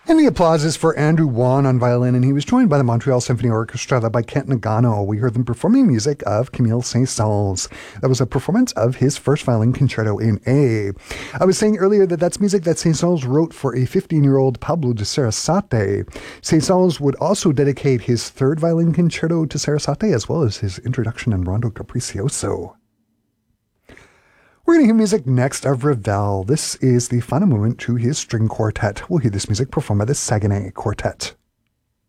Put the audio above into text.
And the applause is for Andrew Wan on violin, and he was joined by the Montreal Symphony Orchestra led by Kent Nagano. We heard them performing music of Camille Saint-Saëns. That was a performance of his first violin concerto in A. I was saying earlier that that's music that Saint-Saëns wrote for a 15-year-old Pablo de Sarasate. Saint-Saëns would also dedicate his third violin concerto to Sarasate, as well as his introduction in Rondo Capriccioso. We're going to hear music next of Ravel. This is the final movement to his string quartet. We'll hear this music performed by the Saguenay Quartet.